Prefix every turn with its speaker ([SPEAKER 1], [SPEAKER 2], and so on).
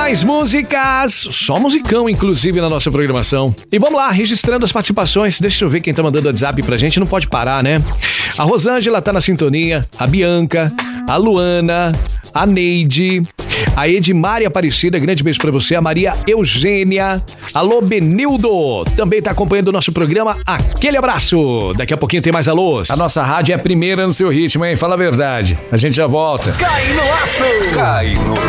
[SPEAKER 1] mais músicas, só musicão, inclusive, na nossa programação. E vamos lá, registrando as participações. Deixa eu ver quem tá mandando WhatsApp pra gente, não pode parar, né? A Rosângela tá na sintonia, a Bianca, a Luana, a Neide, a Edmária Aparecida, grande beijo pra você, a Maria Eugênia, alô Benildo, também tá acompanhando o nosso programa, aquele abraço. Daqui a pouquinho tem mais alôs. A nossa rádio é a primeira no seu ritmo, hein? Fala a verdade. A gente já volta.
[SPEAKER 2] Cai no laço! Cai no